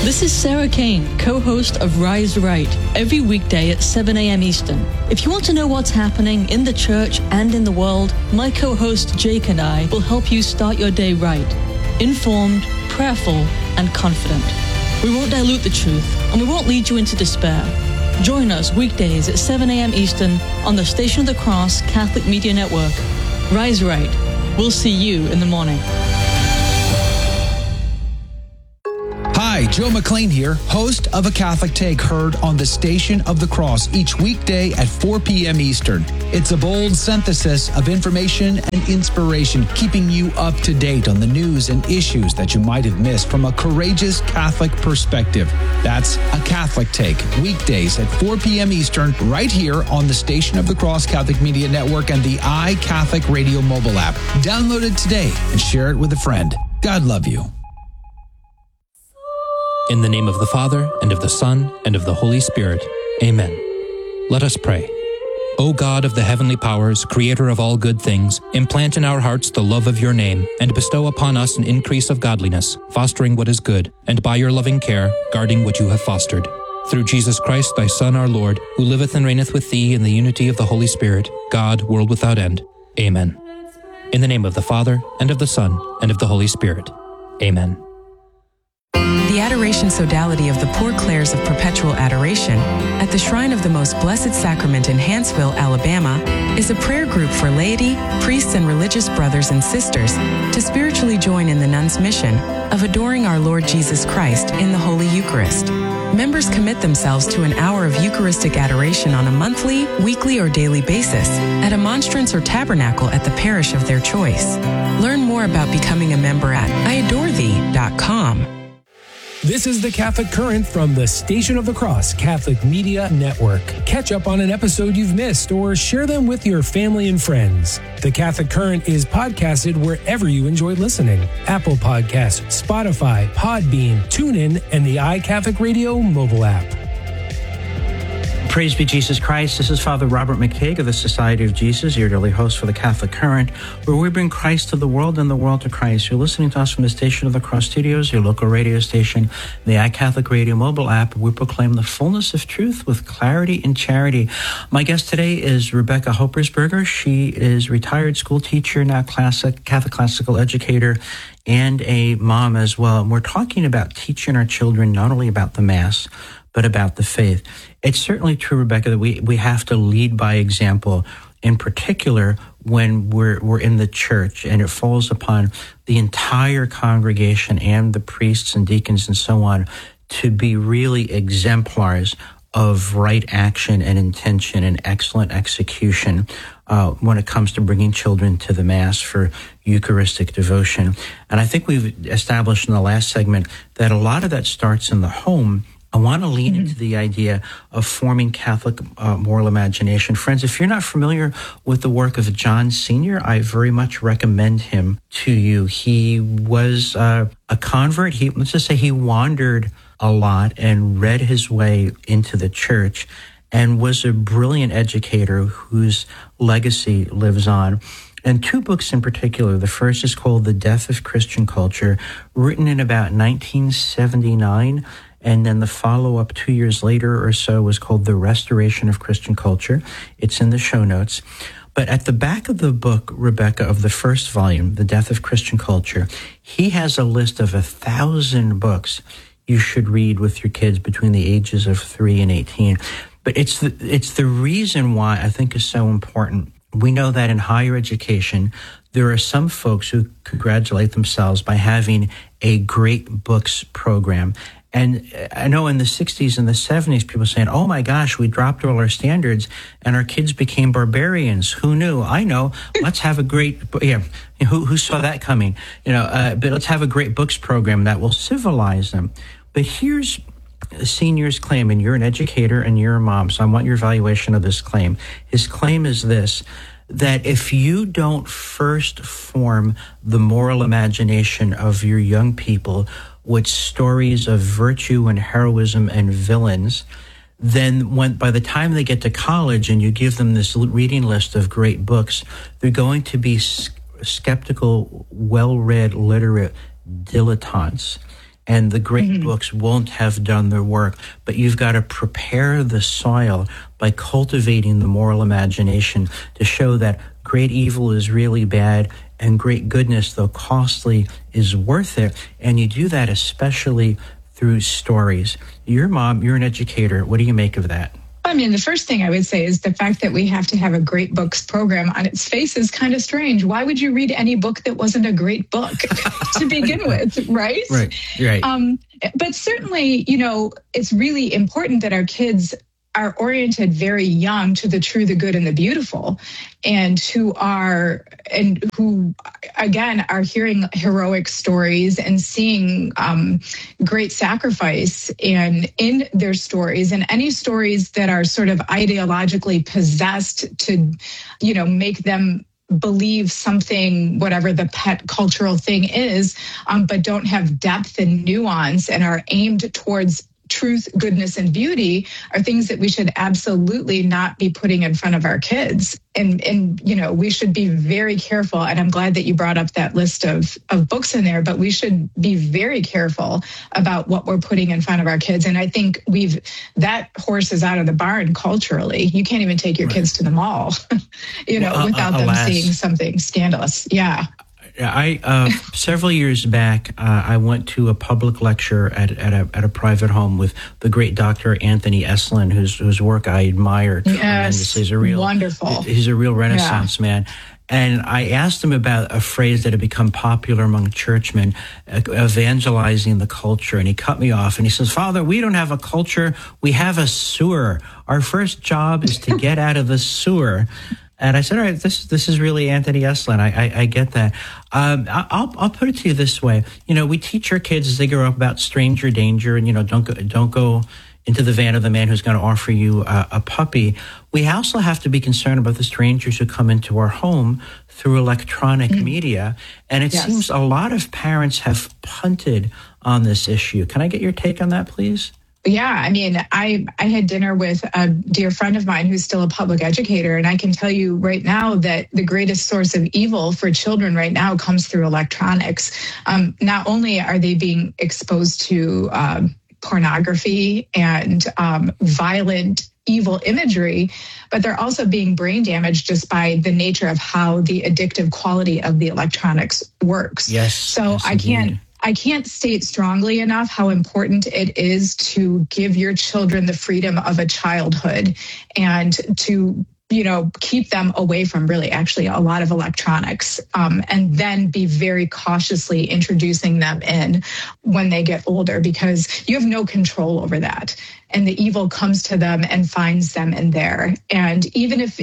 This is Sarah Kane, co-host of Rise Right, every weekday at 7 a.m. Eastern. If you want to know what's happening in the church and in the world, my co-host Jake and I will help you start your day right, informed, prayerful, and confident. We won't dilute the truth, and we won't lead you into despair. Join us weekdays at 7 a.m. Eastern on the Station of the Cross Catholic Media Network. Rise Right. We'll see you in the morning. Hi, Joe McLean here, host of A Catholic Take, heard on the Station of the Cross each weekday at 4 p.m. Eastern. It's a bold synthesis of information and inspiration, keeping you up to date on the news and issues that you might have missed from a courageous Catholic perspective. That's A Catholic Take, weekdays at 4 p.m. Eastern, right here on the Station of the Cross Catholic Media Network and the iCatholic Radio mobile app. Download it today and share it with a friend. God love you. In the name of the Father, and of the Son, and of the Holy Spirit. Amen. Let us pray. O God of the heavenly powers, creator of all good things, implant in our hearts the love of your name, and bestow upon us an increase of godliness, fostering what is good, and by your loving care, guarding what you have fostered. Through Jesus Christ, thy Son, our Lord, who liveth and reigneth with thee in the unity of the Holy Spirit, God, world without end. Amen. In the name of the Father, and of the Son, and of the Holy Spirit. Amen. The Adoration Sodality of the Poor Clares of Perpetual Adoration at the Shrine of the Most Blessed Sacrament in Hanceville, Alabama, is a prayer group for laity, priests, and religious brothers and sisters to spiritually join in the nuns' mission of adoring our Lord Jesus Christ in the Holy Eucharist. Members commit themselves to an hour of Eucharistic adoration on a monthly, weekly, or daily basis at a monstrance or tabernacle at the parish of their choice. Learn more about becoming a member at iadorethee.com. This is the Catholic Current from the Station of the Cross Catholic Media Network. Catch up on an episode you've missed or share them with your family and friends. The Catholic Current is podcasted wherever you enjoy listening. Apple Podcasts, Spotify, Podbean, TuneIn, and the iCatholic Radio mobile app. Praise be Jesus Christ. This is Father Robert McCaig of the Society of Jesus, your daily host for the Catholic Current, where we bring Christ to the world and the world to Christ. You're listening to us from the Station of the Cross Studios, your local radio station, the iCatholic Radio mobile app. We proclaim the fullness of truth with clarity and charity. My guest today is Rebecca Hoppersberger. She is retired school teacher, now Catholic classical educator, and a mom as well. And we're talking about teaching our children not only about the Mass, but about the faith. It's certainly true, Rebecca, that we have to lead by example, in particular when we're in the church, and it falls upon the entire congregation and the priests and deacons and so on to be really exemplars of right action and intention and excellent execution when it comes to bringing children to the Mass for Eucharistic devotion. And I think we've established in the last segment that a lot of that starts in the home. I want to lean into the idea of forming Catholic moral imagination. Friends, if you're not familiar with the work of John Senior, I very much recommend him to you. He was a convert. Let's just say he wandered a lot and read his way into the church and was a brilliant educator whose legacy lives on. And two books in particular. The first is called The Death of Christian Culture, written in about 1979. And then the follow-up 2 years later or so was called The Restoration of Christian Culture. It's in the show notes. But at the back of the book, Rebecca, of the first volume, The Death of Christian Culture, he has a list of 1,000 books you should read with your kids between the ages of 3 and 18. But it's the reason why I think is so important. We know that in higher education, there are some folks who congratulate themselves by having a great books program. And I know in the 60s and the 70s, people saying, oh my gosh, we dropped all our standards and our kids became barbarians. Who knew? I know. Let's have a great, who saw that coming? But let's have a great books program that will civilize them. But here's Senior's claim, and you're an educator and you're a mom, so I want your evaluation of this claim. His claim is this, that if you don't first form the moral imagination of your young people with stories of virtue and heroism and villains, then by the time they get to college and you give them this reading list of great books, they're going to be skeptical, well-read, literate dilettantes. and the great books won't have done their work. But you've got to prepare the soil by cultivating the moral imagination to show that great evil is really bad and great goodness, though costly, is worth it. And you do that especially through stories. Your mom, you're an educator. What do you make of that? I mean, the first thing I would say is the fact that we have to have a great books program on its face is kind of strange. Why would you read any book that wasn't a great book to begin with, right? Right. But certainly, it's really important that our kids are oriented very young to the true, the good, and the beautiful, and who again are hearing heroic stories and seeing great sacrifice and in their stories, and any stories that are sort of ideologically possessed to, make them believe something, whatever the pet cultural thing is, but don't have depth and nuance and are aimed towards truth, goodness, and beauty, are things that we should absolutely not be putting in front of our kids. And we should be very careful. And I'm glad that you brought up that list of books in there, but we should be very careful about what we're putting in front of our kids. And I think that horse is out of the barn culturally. You can't even take your kids to the mall, without them seeing something scandalous. Yeah. Several years back, I went to a public lecture at a private home with the great Dr. Anthony Eslin, whose work I admire tremendously. He's wonderful. He's a real Renaissance man. And I asked him about a phrase that had become popular among churchmen, evangelizing the culture. And he cut me off and he says, "Father, we don't have a culture. We have a sewer. Our first job is to get out of the sewer." And I said, all right, this is really Anthony Eslin. I get that. I'll put it to you this way. We teach our kids as they grow up about stranger danger and, don't go into the van of the man who's going to offer you a puppy. We also have to be concerned about the strangers who come into our home through electronic media. And it seems a lot of parents have punted on this issue. Can I get your take on that, please? Yeah, I mean, I had dinner with a dear friend of mine who's still a public educator, and I can tell you right now that the greatest source of evil for children right now comes through electronics. Not only are they being exposed to pornography and violent, evil imagery, but they're also being brain damaged just by the nature of how the addictive quality of the electronics works. Yes. So I can't state strongly enough how important it is to give your children the freedom of a childhood and to, keep them away from really actually a lot of electronics, and then be very cautiously introducing them in when they get older, because you have no control over that. And the evil comes to them and finds them in there. And even if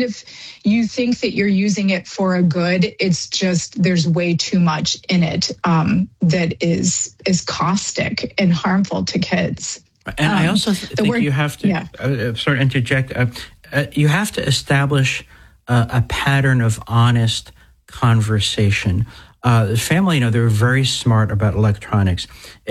you think that you're using it for a good, it's just there's way too much in it that is caustic and harmful to kids. And I also think you have to sort of interject. You have to establish a pattern of honest conversation. The family, they're very smart about electronics.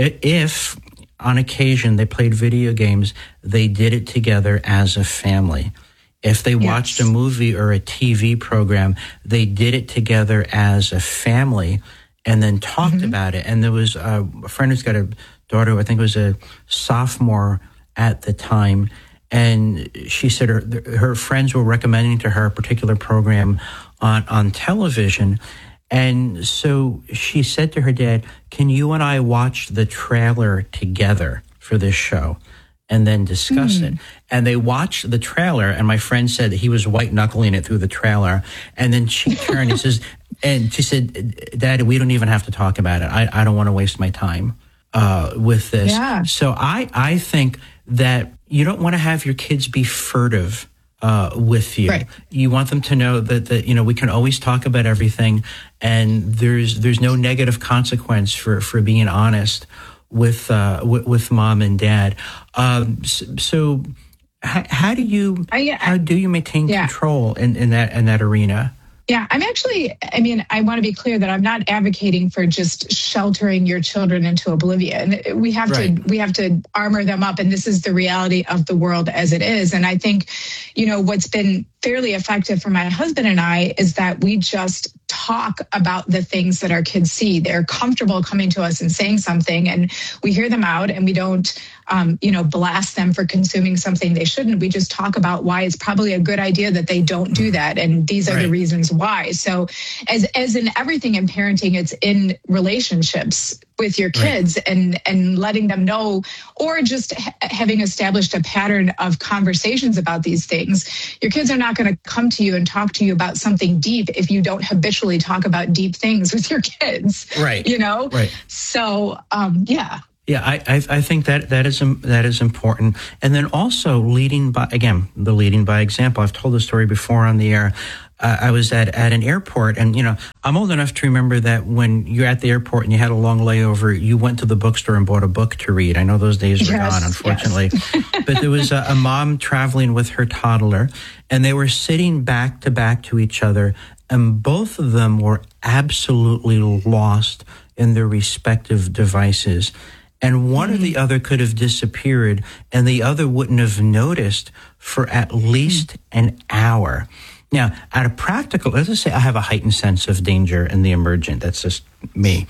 If on occasion they played video games, they did it together as a family. If they watched a movie or a TV program, they did it together as a family and then talked about it. And there was a friend who's got a daughter who I think was a sophomore at the time, and she said her friends were recommending to her a particular program on television. And so she said to her dad, "Can you and I watch the trailer together for this show and then discuss it?" And they watched the trailer, and my friend said that he was white-knuckling it through the trailer. And then she turned and she said, "Dad, we don't even have to talk about it. I don't want to waste my time with this." Yeah. So I think that you don't want to have your kids be furtive with you. Right. You want them to know that we can always talk about everything, and there's no negative consequence for being honest with mom and dad. So how do you maintain control in that arena? Yeah, I want to be clear that I'm not advocating for just sheltering your children into oblivion. We have to armor them up, and this is the reality of the world as it is. And I think, what's been fairly effective for my husband and I is that we just talk about the things that our kids see. They're comfortable coming to us and saying something, and we hear them out, and we don't, blast them for consuming something they shouldn't. We just talk about why it's probably a good idea that they don't do that, and these are the reasons why. So, as in everything in parenting, it's in relationships with your kids and letting them know, or just having established a pattern of conversations about these things. Your kids are not going to come to you and talk to you about something deep if you don't habitually talk about deep things with your kids. Right. Right. So, Yeah, I think that is important. And then also leading by example. I've told the story before on the air. I was at an airport, and I'm old enough to remember that when you're at the airport and you had a long layover, you went to the bookstore and bought a book to read. I know those days are gone, unfortunately. Yes. But there was a mom traveling with her toddler, and they were sitting back to back to each other, and both of them were absolutely lost in their respective devices. And one or the other could have disappeared, and the other wouldn't have noticed for at least an hour. Now, at a practical, let's just say I have a heightened sense of danger and the emergent. That's just me.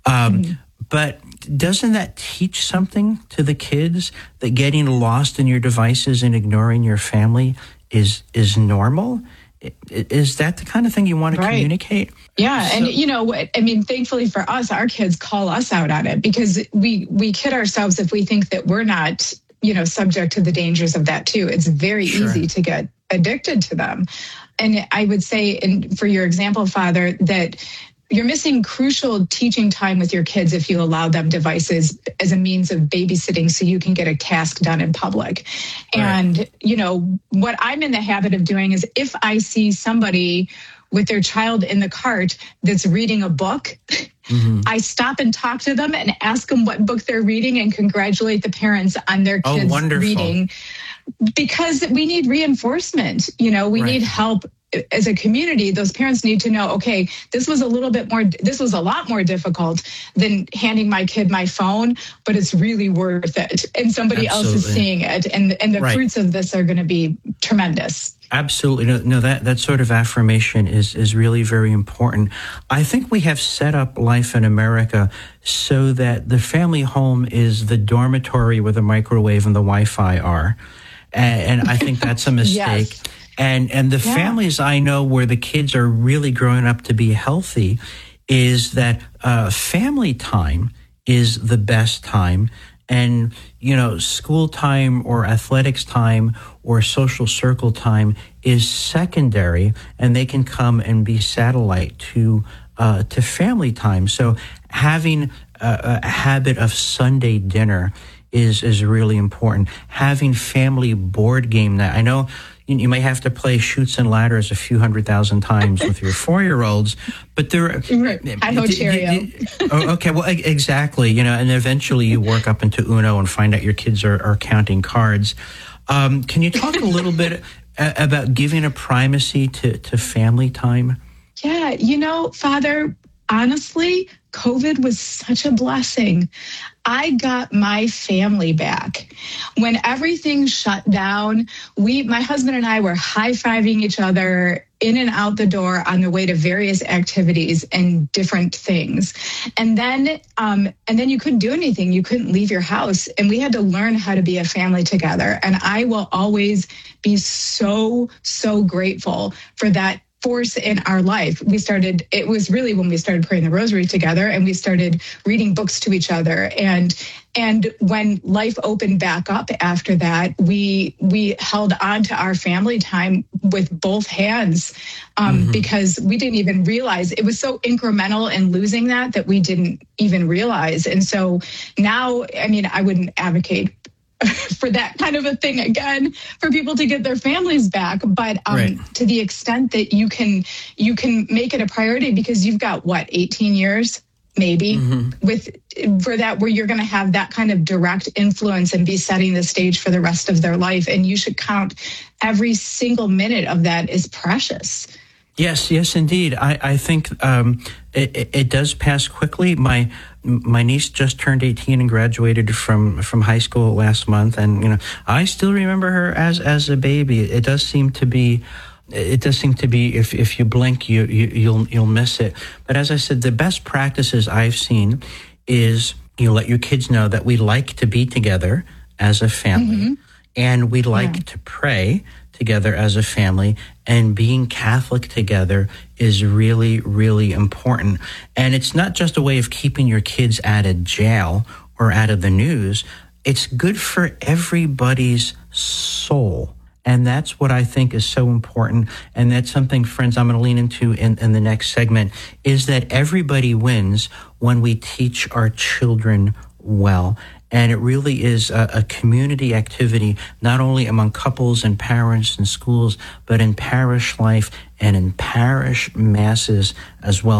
But doesn't that teach something to the kids, that getting lost in your devices and ignoring your family is normal? Is that the kind of thing you want to communicate? Yeah. And thankfully for us, our kids call us out on it, because we kid ourselves if we think that we're not, subject to the dangers of that too. It's very easy to get addicted to them. And I would say, and for your example, Father, that you're missing crucial teaching time with your kids if you allow them devices as a means of babysitting so you can get a task done in public. Right. And, what I'm in the habit of doing is, if I see somebody with their child in the cart that's reading a book, I stop and talk to them and ask them what book they're reading and congratulate the parents on their kids reading. Because we need reinforcement. We need help as a community. Those parents need to know, okay, this was a lot more difficult than handing my kid my phone, but it's really worth it. And somebody else is seeing it. And the fruits of this are going to be tremendous. Absolutely. No, that sort of affirmation is really very important. I think we have set up life in America so that the family home is the dormitory where the microwave and the Wi-Fi are. And I think that's a mistake. Yes. And the families I know where the kids are really growing up to be healthy is that family time is the best time. And, school time or athletics time or social circle time is secondary, and they can come and be satellite to family time. So having a habit of Sunday dinner is really important. Having family board game night. I know you may have to play Chutes and Ladders a few 100,000 times with your 4-year-olds, but there are... I know Cheerio. Okay, well, exactly. And eventually you work up into Uno and find out your kids are counting cards. Can you talk a little bit about giving a primacy to family time? Yeah, Father, honestly, COVID was such a blessing. I got my family back. When everything shut down, my husband and I were high-fiving each other in and out the door on the way to various activities and different things. And then you couldn't do anything. You couldn't leave your house. And we had to learn how to be a family together. And I will always be so, so grateful for that force in our life. It was really when we started praying the rosary together, and we started reading books to each other. And when life opened back up after that, we held on to our family time with both hands, because we didn't even realize it was so incremental in losing that we didn't even realize. And so now, I wouldn't advocate for that kind of a thing again, for people to get their families back. But to the extent that you can make it a priority, because you've got 18 years maybe for that, where you're going to have that kind of direct influence and be setting the stage for the rest of their life. And you should count every single minute of that is precious. Yes, indeed. I think it does pass quickly. My niece just turned 18 and graduated from high school last month, and I still remember her as a baby. It does seem to be it does seem to be, if you blink, you'll miss it. But as I said, the best practices I've seen is you let your kids know that we like to be together as a family, and we like to pray together as a family, and being Catholic together is really, really important. And it's not just a way of keeping your kids out of jail or out of the news. It's good for everybody's soul. And that's what I think is so important. And that's something, friends, I'm going to lean into in the next segment, is that everybody wins when we teach our children well. And it really is a community activity, not only among couples and parents and schools, but in parish life and in parish masses as well.